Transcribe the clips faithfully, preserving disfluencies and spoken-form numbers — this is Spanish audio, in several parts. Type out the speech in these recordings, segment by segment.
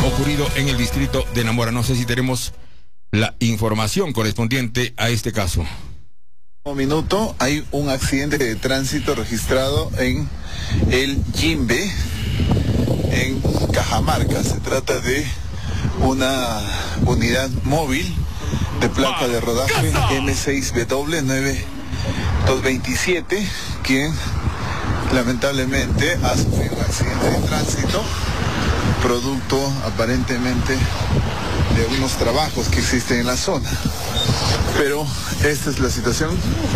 ocurrido en el distrito de Namora. No sé si tenemos la información correspondiente a este caso. Un minuto, hay un accidente de tránsito registrado en el Yimbe, en Cajamarca. Se trata de una unidad móvil de placa de rodaje M seis W nueve dos veintisiete, quien lamentablemente ha sufrido un accidente de tránsito, producto aparentemente de unos trabajos que existen en la zona. Pero esta es la situación.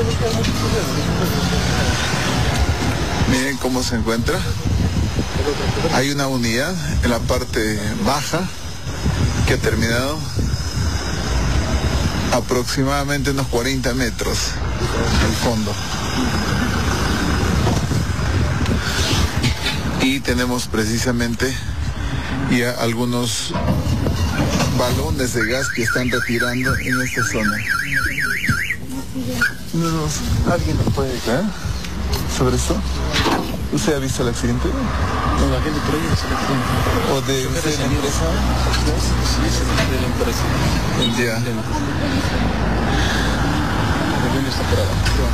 Miren cómo se encuentra. Hay una unidad en la parte baja que ha terminado aproximadamente unos cuarenta metros al fondo. Y tenemos precisamente ya algunos balones de gas que están retirando en esta zona. ¿Alguien nos puede caer sobre esto? ¿Usted ha visto el accidente? No, la gente por ahí es el accidente. ¿O de usted de la empresa? Sí, es de la empresa. Ya. El avión está por abajo.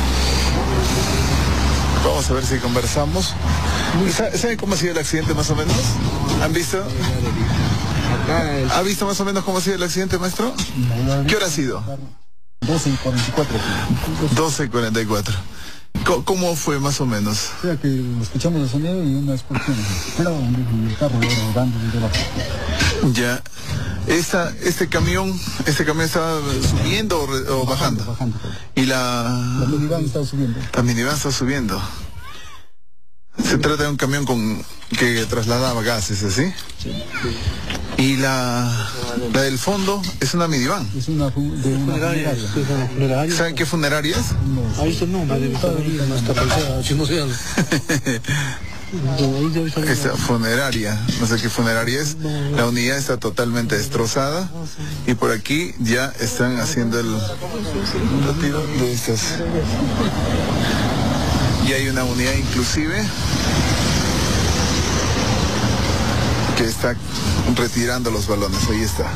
Vamos a ver si conversamos. ¿Saben cómo ha sido el accidente más o menos? ¿Han visto? ¿Ha visto más o menos cómo ha sido el accidente, maestro? ¿Qué hora ha sido? doce y cuarenta y cuatro. doce y cuarenta y cuatro. ¿Cómo fue más o menos? O sea que escuchamos el sonido y una explosión. Pero el carro era dando de la... Ya. Esta, este camión, este camión estaba subiendo o, re, o bajando. Bajando. Y la... La minivan estaba subiendo. La minivan está subiendo. Se trata de un camión con que trasladaba gases, ¿así? Sí. Y la, la del fondo es una minivan. Es una de una funeraria. funeraria. ¿Saben qué funerarias? No. Ahí está el nombre, debe estar ahí, no está pensada, si no sé. Esta funeraria, no sé qué funeraria es. La unidad está totalmente destrozada y por aquí ya están haciendo el retiro de estas. Y hay una unidad inclusive que está retirando los balones. Ahí está.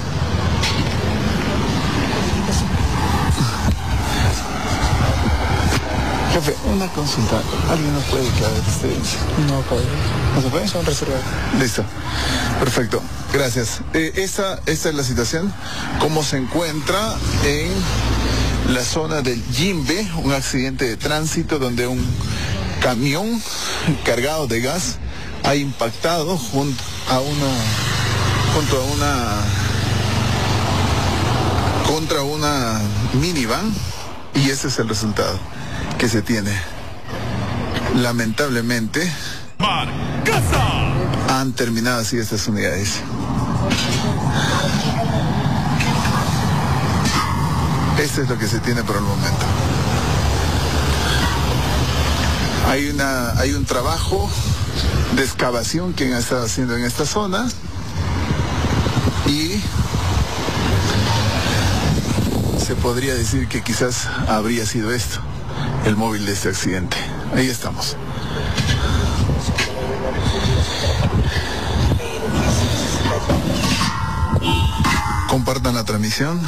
Jefe, una consulta. ¿Alguien no puede quedar este? No puede. ¿No se puede? Son reservados. Listo. Perfecto. Gracias. Eh, esta, esta es la situación. ¿Cómo se encuentra en la zona del Yimbe? Un accidente de tránsito donde un camión cargado de gas ha impactado junto a una junto a una contra una minivan y ese es el resultado que se tiene. Lamentablemente han terminado así estas unidades. Esto es lo que se tiene por el momento. Hay una, hay un trabajo de excavación que han estado haciendo en esta zona y se podría decir que quizás habría sido esto, el móvil de este accidente. Ahí estamos. Compartan la transmisión.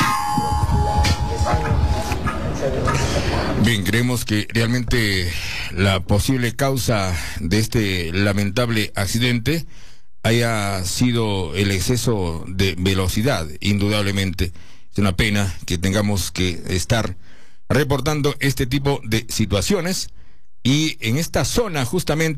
Bien, creemos que realmente la posible causa de este lamentable accidente haya sido el exceso de velocidad, indudablemente. Es una pena que tengamos que estar reportando este tipo de situaciones y en esta zona justamente